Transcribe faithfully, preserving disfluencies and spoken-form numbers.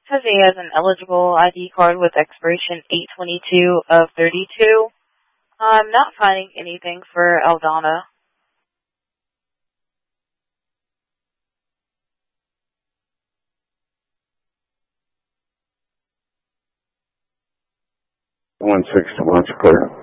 Jose has an eligible I D card with expiration eight twenty-two of thirty-two. I'm not finding anything for Aldana. one six to launch clear.